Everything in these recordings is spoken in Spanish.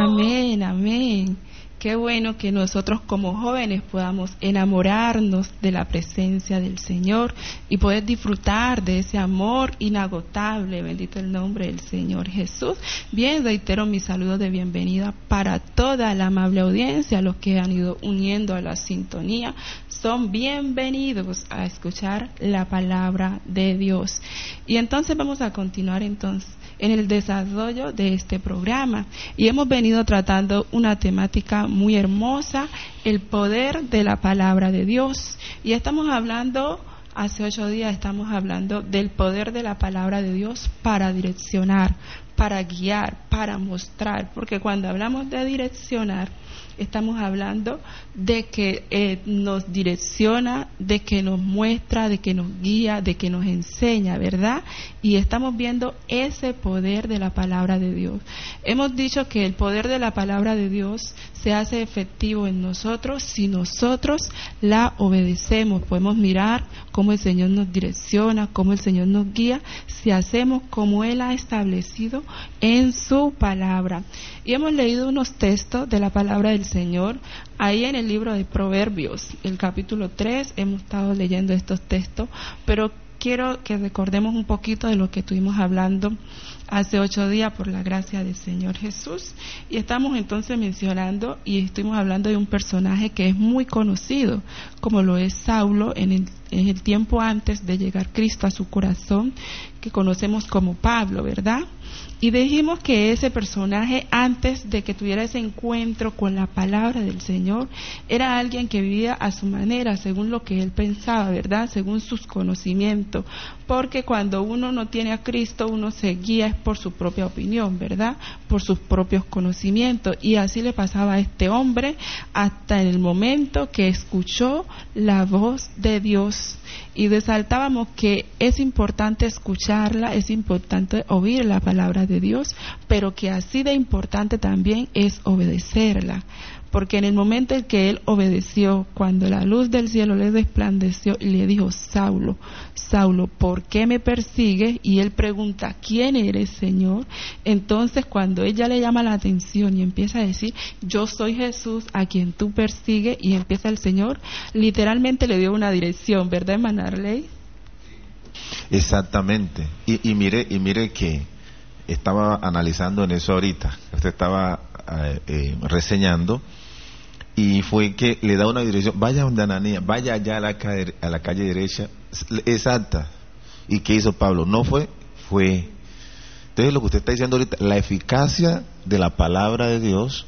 Amén, amén. Qué bueno que nosotros como jóvenes podamos enamorarnos de la presencia del Señor y poder disfrutar de ese amor inagotable. Bendito el nombre del Señor Jesús. Bien, reitero mi saludo de bienvenida para toda la amable audiencia, los que han ido uniendo a la sintonía. Son bienvenidos a escuchar la palabra de Dios. Y entonces vamos a continuar en el desarrollo de este programa, y hemos venido tratando una temática muy hermosa, el poder de la palabra de Dios, y estamos hablando, hace 8 días estamos hablando del poder de la palabra de Dios para direccionar, para guiar, para mostrar, porque cuando hablamos de direccionar, estamos hablando de que nos direcciona, de que nos muestra, de que nos guía, de que nos enseña, ¿verdad? Y estamos viendo ese poder de la palabra de Dios. Hemos dicho que el poder de la palabra de Dios se hace efectivo en nosotros si nosotros la obedecemos. Podemos mirar cómo el Señor nos direcciona, cómo el Señor nos guía, si hacemos como Él ha establecido en su palabra. Y hemos leído unos textos de la palabra del Señor ahí en el libro de Proverbios, el capítulo 3, hemos estado leyendo estos textos, pero quiero que recordemos un poquito de lo que estuvimos hablando hace 8 días por la gracia del Señor Jesús. Y estamos entonces mencionando y estuvimos hablando de un personaje que es muy conocido, como lo es Saulo en el tiempo antes de llegar Cristo a su corazón, que conocemos como Pablo, ¿verdad? Y dijimos que ese personaje, antes de que tuviera ese encuentro con la palabra del Señor, era alguien que vivía a su manera, según lo que él pensaba, ¿verdad? Según sus conocimientos. Porque cuando uno no tiene a Cristo, uno se guía por su propia opinión, ¿verdad? Por sus propios conocimientos. Y así le pasaba a este hombre hasta en el momento que escuchó la voz de Dios. Y resaltábamos que es importante escucharla, es importante oír la palabra de Dios, pero que así de importante también es obedecerla. Porque en el momento en que él obedeció, cuando la luz del cielo le resplandeció y le dijo: Saulo, Saulo, ¿por qué me persigues? Y él pregunta: ¿quién eres, Señor? Entonces cuando ella le llama la atención y empieza a decir: yo soy Jesús a quien tú persigues, y empieza el Señor, literalmente le dio una dirección, ¿verdad, hermana Arley? Exactamente. Y mire que estaba analizando en eso ahorita, usted estaba reseñando, y fue que le da una dirección: vaya donde Ananías, vaya allá a la calle derecha, exacta. ¿Y qué hizo Pablo? No fue. Entonces lo que usted está diciendo ahorita, la eficacia de la palabra de Dios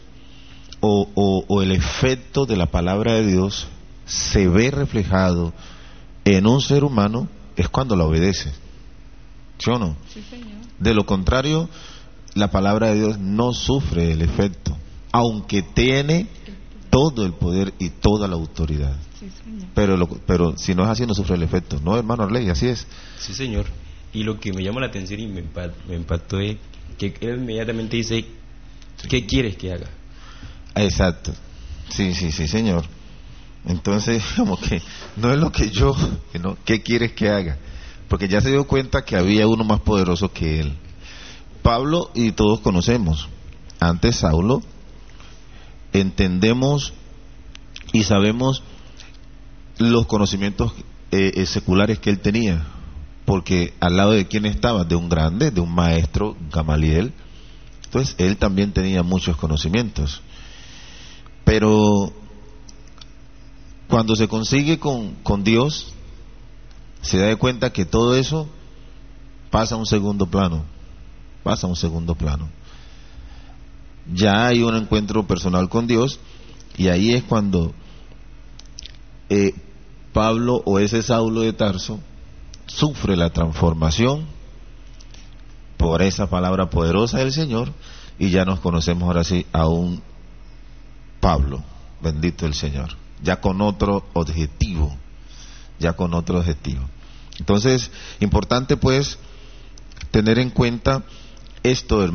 o el efecto de la palabra de Dios se ve reflejado en un ser humano es cuando la obedece, ¿sí o no? Sí, Señor. De lo contrario, la palabra de Dios no sufre el efecto, aunque tiene todo el poder y toda la autoridad. Sí, Señor. Pero si no es así, no sufre el efecto. No, hermano Arley, así es. Sí, Señor. Y lo que me llama la atención y me impactó es que él inmediatamente dice: ¿qué quieres que haga? Exacto. Sí, Señor. Entonces, como que no es lo que yo, sino ¿qué quieres que haga? Porque ya se dio cuenta que había uno más poderoso que él. Pablo, y todos conocemos, antes Saulo, entendemos y sabemos los conocimientos seculares que él tenía, porque al lado de quién estaba, de un grande, de un maestro, Gamaliel. Entonces él también tenía muchos conocimientos, pero cuando se consigue con Dios, se da cuenta que todo eso pasa a un segundo plano. Ya hay un encuentro personal con Dios, y ahí es cuando Pablo, o ese Saulo de Tarso, sufre la transformación por esa palabra poderosa del Señor, y ya nos conocemos ahora sí a un Pablo, bendito el Señor, ya con otro objetivo. Entonces, importante pues tener en cuenta esto, hermano.